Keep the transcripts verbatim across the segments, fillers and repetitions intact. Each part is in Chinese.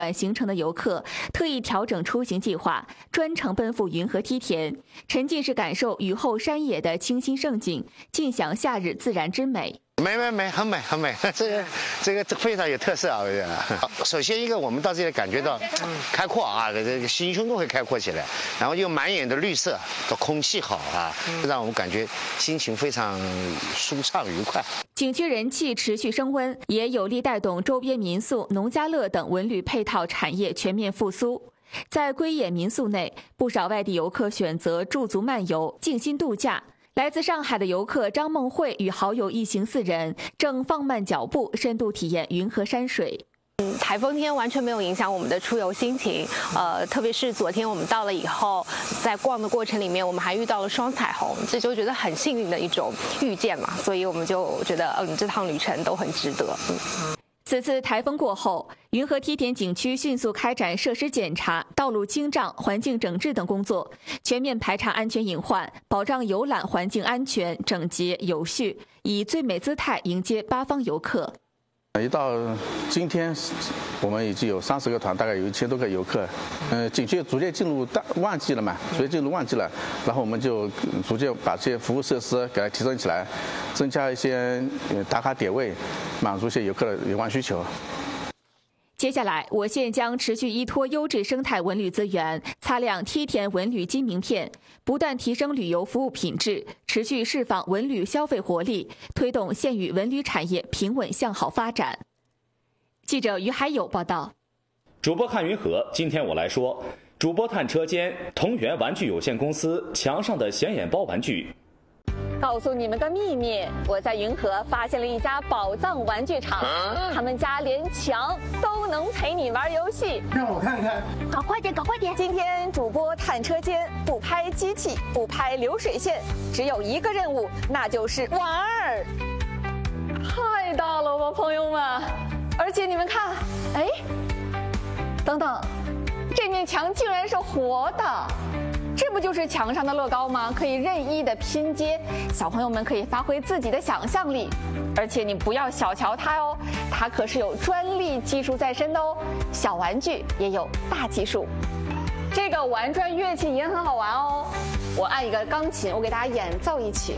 短行程的游客特意调整出行计划，专程奔赴云和梯田，沉浸式感受雨后山野的清新胜景，尽享夏日自然之美。 美美美，很美很美，这个这个非常有特色啊！我觉得，首先一个我们到这里感觉到开阔啊，这个心胸都会开阔起来，然后又满眼的绿色，的空气好啊，让我们感觉心情非常舒畅愉快。 景区人气持续升温，也有力带动周边民宿、农家乐等文旅配套产业全面复苏。在龟野民宿内，不少外地游客选择驻足漫游、静心度假。来自上海的游客张梦慧与好友一行四人正放慢脚步，深度体验云和山水。 嗯，台风天完全没有影响我们的出游心情，呃，特别是昨天我们到了以后，在逛的过程里面，我们还遇到了双彩虹，这就觉得很幸运的一种遇见嘛，所以我们就觉得，嗯，这趟旅程都很值得。嗯。 此次台风过后，云和梯田景区迅速开展设施检查、道路清障、环境整治等工作，全面排查安全隐患，保障游览环境安全、整洁有序，以最美姿态迎接八方游客。 一到今天，我们已经有三十个团，大概有一千多个游客。嗯、呃，景区逐渐进入大旺季了嘛，逐渐进入旺季了，然后我们就逐渐把这些服务设施给它提升起来，增加一些打卡点位，满足一些游客的游玩需求。 接下来，我县将持续依托优质生态文旅资源，擦亮梯田文旅金名片，不断提升旅游服务品质，持续释放文旅消费活力，推动县域文旅产业平稳向好发展。记者于海友报道。 主播看云和，今天我来说，主播探车间同源玩具有限公司墙上的显眼包玩具。 告诉你们个秘密，我在云和发现了一家宝藏玩具厂，他们家连墙都能陪你玩游戏。 让我看看， 搞快点，搞快点！今天主播探车间不拍机器，不拍流水线，只有一个任务，那就是玩儿。太大了吧，朋友们！而且你们看，哎，等等，这面墙竟然是活的。这不就是墙上的乐高吗？可以任意的拼接，小朋友们可以发挥自己的想象力。而且你不要小瞧它哦，它可是有专利技术在身的哦。小玩具也有大技术，这个玩转乐器也很好玩哦。我按一个钢琴，我给大家演奏一曲。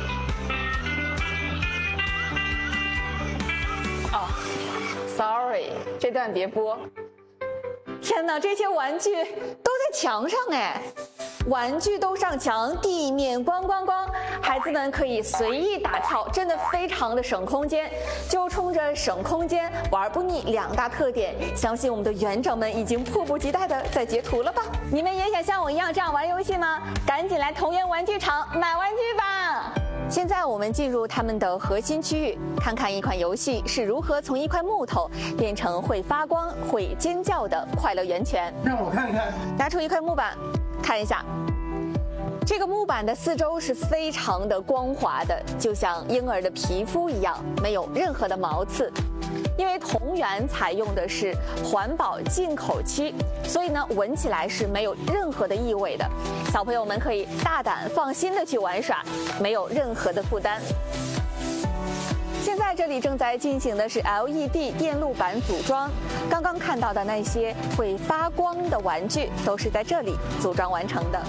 哦 ，sorry， 这段别播。天哪，这些玩具都在墙上哎！玩具都上墙，地面咣咣咣，孩子们可以随意打跳，真的非常的省空间。就冲着省空间玩不腻两大特点，相信我们的园长们已经迫不及待的在截图了吧？你们也想像我一样这样玩游戏吗？赶紧来同源玩具厂买玩具吧！现在我们进入他们的核心区域，看看一款游戏是如何从一块木头变成会发光、会尖叫的快乐源泉。 让我看看， 拿出一块木板，看一下。这个木板的四周是非常的光滑的，就像婴儿的皮肤一样，没有任何的毛刺。因为同源采用的是环保进口漆，所以呢，闻起来是没有任何的异味的。小朋友们可以大胆放心的去玩耍，没有任何的负担。现在这里正在进行的是 L E D 电路板组装，刚刚看到的那些会发光的玩具都是在这里组装完成的。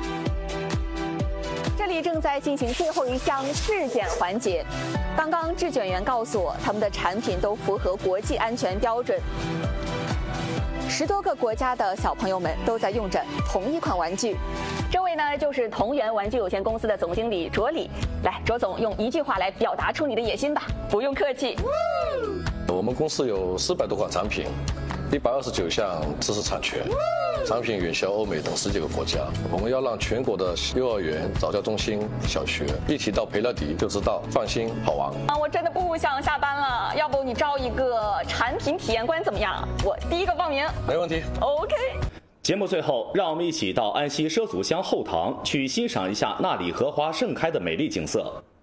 这里正在进行最后一项质检环节。刚刚质检员告诉我，他们的产品都符合国际安全标准。十多个国家的小朋友们都在用着同一款玩具。这位呢，就是同源玩具有限公司的总经理卓礼。来，卓总用一句话来表达出你的野心吧，不用客气。 我们公司有四百多款产品，一百二十九项知识产权，产品远销欧美等十几个国家。我们要让全国的幼儿园、早教中心、小学一提到培乐迪就知道放心好玩。 啊，我真的不想下班了，要不你招一个产品体验官怎么样？我第一个报名。 没问题。 OK。 节目最后，让我们一起到安溪畲族乡后塘去欣赏一下那里荷花盛开的美丽景色。